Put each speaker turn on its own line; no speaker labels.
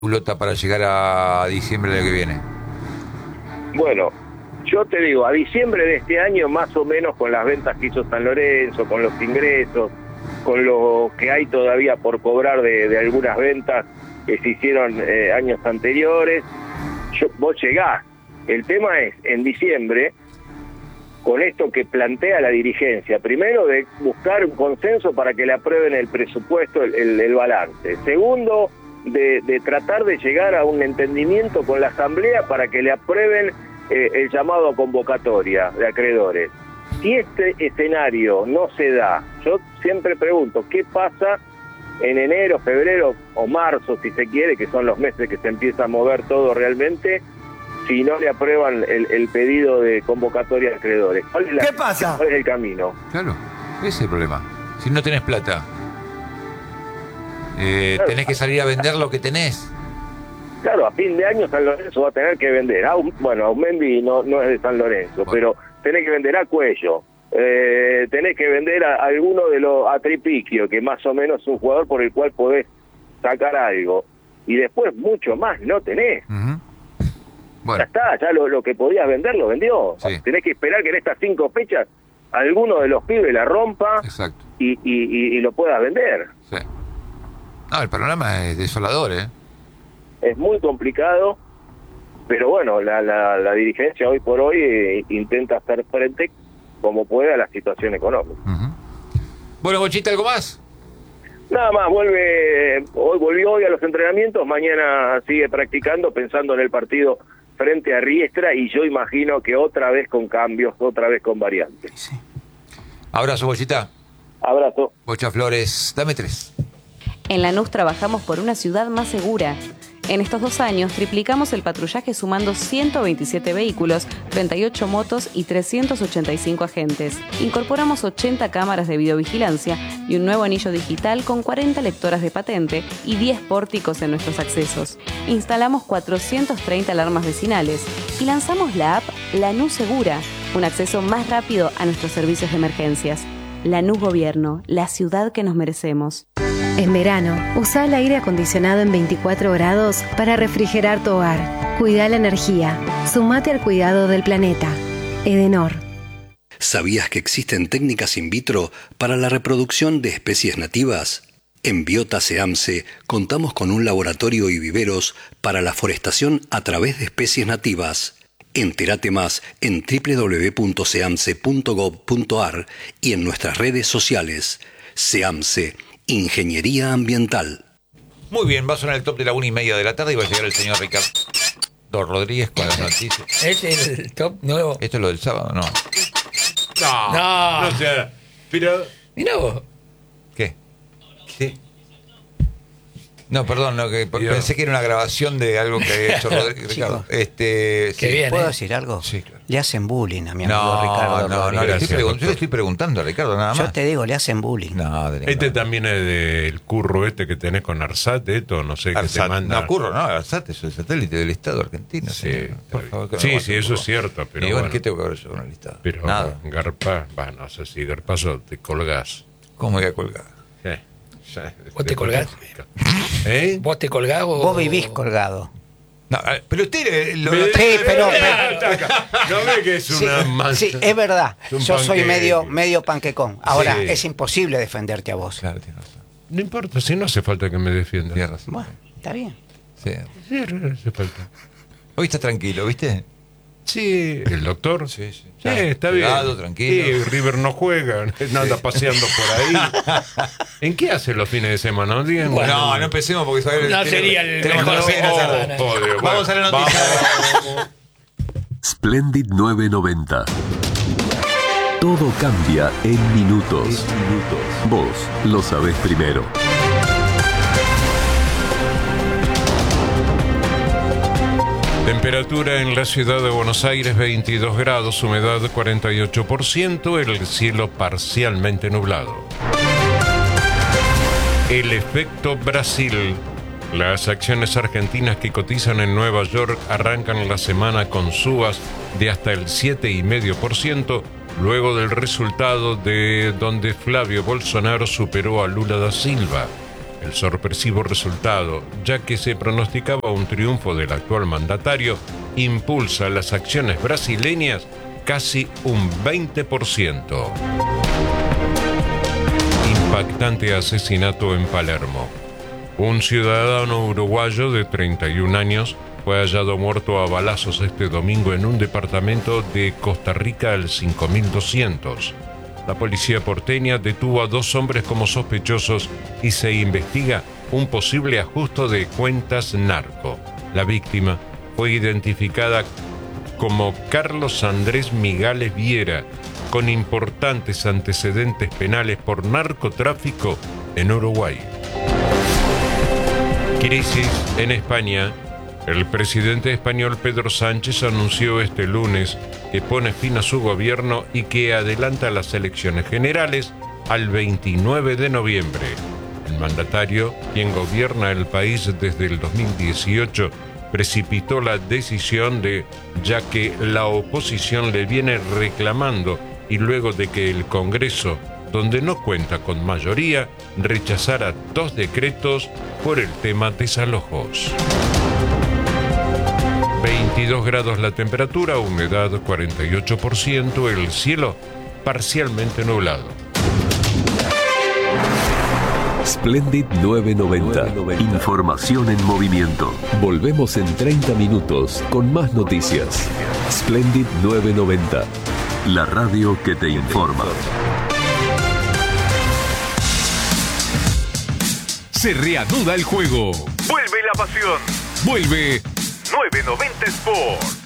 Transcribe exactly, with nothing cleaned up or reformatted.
culota para llegar a diciembre del año que viene?
Bueno, yo te digo, a diciembre de este año, más o menos con las ventas que hizo San Lorenzo, con los ingresos, con lo que hay todavía por cobrar de, de algunas ventas que se hicieron eh, años anteriores, yo, vos llegás. El tema es, en diciembre, con esto que plantea la dirigencia, primero de buscar un consenso para que le aprueben el presupuesto, el, el, el balance. Segundo, de, de tratar de llegar a un entendimiento con la Asamblea para que le aprueben eh, el llamado a convocatoria de acreedores. Si este escenario no se da, yo siempre pregunto, ¿qué pasa en enero, febrero o marzo, si se quiere, que son los meses que se empieza a mover todo realmente, si no le aprueban el, el pedido de convocatoria de acreedores? ¿Cuál es la,
¿Qué pasa?
¿Cuál es el camino?
Claro, ese es el problema. Si no tenés plata, eh,
Claro.
tenés que salir a vender lo que tenés.
Claro, a fin de año San Lorenzo va a tener que vender. A un- bueno, Aumendi no, no es de San Lorenzo,
Bueno.
pero tenés que vender a Cuello. Eh, tenés que vender a, a alguno de los, a Tripiquio, que más o menos es un jugador por el cual podés sacar algo. Y después mucho más no tenés.
Uh-huh.
Ya
Bueno,
está, ya lo, lo que podías vender lo vendió.
Sí.
Tenés que esperar que en estas cinco fechas alguno de los pibes la rompa
exacto.
y, y, y, y lo puedas vender.
Sí. No, el panorama es desolador, ¿eh?
Es muy complicado, pero bueno, la, la, la dirigencia hoy por hoy eh, intenta hacer frente como puede a la situación económica.
Uh-huh. Bueno, Bochita, ¿algo más?
Nada más, vuelve, hoy volvió hoy a los entrenamientos, mañana sigue practicando pensando en el partido frente a Riestra y yo imagino que otra vez con cambios, otra vez con variantes.
Sí.
Abrazo, Bochita.
Abrazo.
Bocha Flores, dame tres.
En Lanús trabajamos por una ciudad más segura. En estos dos años triplicamos el patrullaje sumando ciento veintisiete vehículos, treinta y ocho motos y trescientos ochenta y cinco agentes. Incorporamos ochenta cámaras de videovigilancia y un nuevo anillo digital con cuarenta lectoras de patente y diez pórticos en nuestros accesos. Instalamos cuatrocientas treinta alarmas vecinales y lanzamos la app Lanús Segura, un acceso más rápido a nuestros servicios de emergencias. Lanús Gobierno, la ciudad que nos merecemos.
En verano, usa el aire acondicionado en veinticuatro grados para refrigerar tu hogar. Cuida la energía. Sumate al cuidado del planeta. Edenor.
¿Sabías que existen técnicas in vitro para la reproducción de especies nativas? En Biota SEAMSE contamos con un laboratorio y viveros para la forestación a través de especies nativas. Entérate más en doble u doble u doble u punto seamse punto gob punto ar y en nuestras redes sociales. SEAMSE, Ingeniería Ambiental.
Muy bien, va a sonar el top de la una y media de la tarde y va a llegar el señor Ricardo Rodríguez con las noticias.
¿Este es el top nuevo?
¿Esto es lo del sábado? No.
No,
No.
no sea, pero
Mirá vos.
¿Qué?
¿qué?
No, perdón, no, que
Dios.
pensé que era una grabación de algo que había hecho Rodríguez. Ricardo. Este,
Qué
sí.
bien.
¿Puedo
¿eh?
decir algo?
Sí, claro.
Le hacen bullying a mi amigo
No,
Ricardo
no, no,
Rodríguez.
le estoy
Gracias,
pregun-
doctor.
yo le estoy preguntando a Ricardo nada más.
Yo te digo, le hacen bullying.
No, de ninguna
Este
manera.
también es del curro este que tenés con Arsate, esto, no sé, que te
Arsat,
manda.
no, Curro, no, Arsat es el satélite del Estado argentino.
Sí,
señor. Por favor, que no
sí,
aguante,
sí,
por
eso
favor.
es cierto, pero
Y bueno,
bueno.
¿qué tengo que ver yo con el Estado?
Pero
Nada.
Garpa, bueno, no sé si Garpazo te colgás.
¿Cómo voy a colgar?
Eh, ya,
¿Vos te colgás?
¿Eh?
¿Vos te colgás o...?
Vos vivís colgado.
No, a ver, pero usted eh, lo,
Me-
lo-
Sí, pero-
No ve que es
Sí,
una mancha.
sí, es verdad.
Es un
Yo soy
panqueque.
medio, medio panquecón. Ahora,
Sí.
es imposible defenderte a vos.
Claro, tiene razón.
No importa, si no hace falta que me defienda.
Tiene razón.
Bueno, está bien.
Sí.
Sí, no hace falta.
Hoy está tranquilo, ¿viste?
Sí, el doctor.
Sí, sí.
Sí, está bien.
Cuidado, tranquilo.
Sí, River no juega, no anda paseando por ahí. ¿En qué hace los fines de semana? No, digan-
No, no empecemos porque saber
No sería el
tenemos
mejor
que
fin de
hacer-
semana.
Oh, joder, bueno,
Vamos a la noticia.
vamos.
Splendid novecientos noventa. Todo cambia en minutos. Vos lo sabés primero.
Temperatura en la ciudad de Buenos Aires veintidós grados, humedad cuarenta y ocho por ciento, el cielo parcialmente nublado. El efecto Brasil. Las acciones argentinas que cotizan en Nueva York arrancan la semana con subas de hasta el siete coma cinco por ciento, luego del resultado de donde Flavio Bolsonaro superó a Lula da Silva. el sorpresivo resultado, ya que se pronosticaba un triunfo del actual mandatario, impulsa las acciones brasileñas casi un veinte por ciento. Impactante asesinato en Palermo. Un ciudadano uruguayo de treinta y un años fue hallado muerto a balazos este domingo en un departamento de Costa Rica al cinco mil doscientos. La policía porteña detuvo a dos hombres como sospechosos y se investiga un posible ajuste de cuentas narco. La víctima fue identificada como Carlos Andrés Migales Viera, con importantes antecedentes penales por narcotráfico en Uruguay. Crisis en España. El presidente español Pedro Sánchez anunció este lunes que pone fin a su gobierno y que adelanta las elecciones generales al veintinueve de noviembre. El mandatario, quien gobierna el país desde el dos mil dieciocho, precipitó la decisión de, ya que la oposición le viene reclamando y luego de que el Congreso, donde no cuenta con mayoría, rechazara dos decretos por el tema desalojos. veintidós grados la temperatura, humedad cuarenta y ocho por ciento, el cielo parcialmente nublado.
Splendid novecientos noventa. Información en movimiento. Volvemos en treinta minutos con más noticias. Splendid novecientos noventa. La radio que te informa.
Se reanuda el juego.
Vuelve la pasión.
Vuelve
novecientos noventa Sport.